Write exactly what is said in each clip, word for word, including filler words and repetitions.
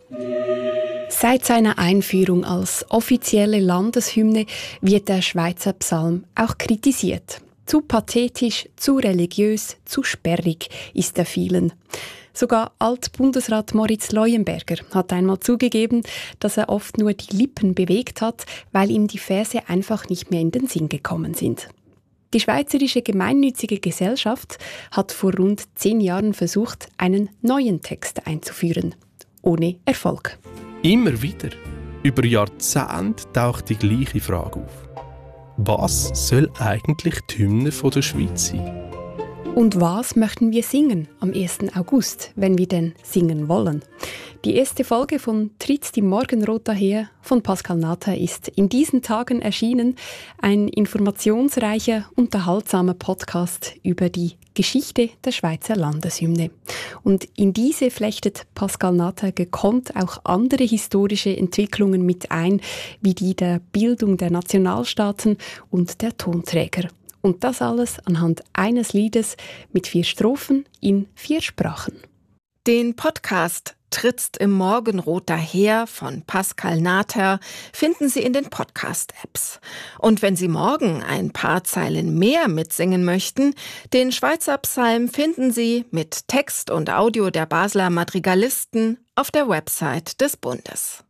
Seit seiner Einführung als offizielle Landeshymne wird der Schweizer Psalm auch kritisiert. Zu pathetisch, zu religiös, zu sperrig ist er vielen. Sogar Altbundesrat Moritz Leuenberger hat einmal zugegeben, dass er oft nur die Lippen bewegt hat, weil ihm die Verse einfach nicht mehr in den Sinn gekommen sind. Die Schweizerische Gemeinnützige Gesellschaft hat vor rund zehn Jahren versucht, einen neuen Text einzuführen. Ohne Erfolg. Immer wieder, über Jahrzehnte taucht die gleiche Frage auf. Was soll eigentlich die Hymne der Schweiz sein? Und was möchten wir singen am ersten August, wenn wir denn singen wollen? Die erste Folge von Tritt die Morgenrot daher von Pascal Nather ist in diesen Tagen erschienen. Ein informationsreicher, unterhaltsamer Podcast über die Geschichte der Schweizer Landeshymne. Und in diese flechtet Pascal Nather gekonnt auch andere historische Entwicklungen mit ein, wie die der Bildung der Nationalstaaten und der Tonträger. Und das alles anhand eines Liedes mit vier Strophen in vier Sprachen. Den Podcast Trittst im Morgenrot daher von Pascal Nather finden Sie in den Podcast-Apps. Und wenn Sie morgen ein paar Zeilen mehr mitsingen möchten, den Schweizer Psalm finden Sie mit Text und Audio der Basler Madrigalisten auf der Website des Bundes.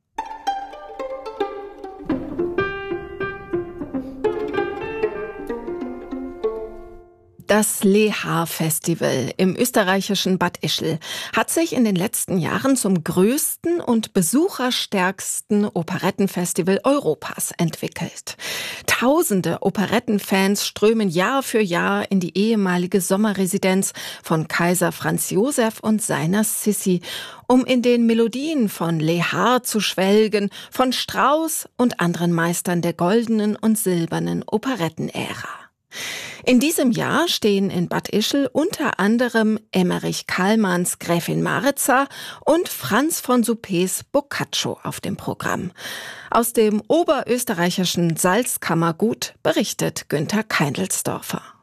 Das Lehar-Festival im österreichischen Bad Ischl hat sich in den letzten Jahren zum größten und besucherstärksten Operettenfestival Europas entwickelt. Tausende Operettenfans strömen Jahr für Jahr in die ehemalige Sommerresidenz von Kaiser Franz Josef und seiner Sissi, um in den Melodien von Lehar zu schwelgen, von Strauss und anderen Meistern der goldenen und silbernen Operettenära. In diesem Jahr stehen in Bad Ischl unter anderem Emmerich Kallmanns Gräfin Maritza und Franz von Suppes Boccaccio auf dem Programm. Aus dem oberösterreichischen Salzkammergut berichtet Günther Keindelsdorfer.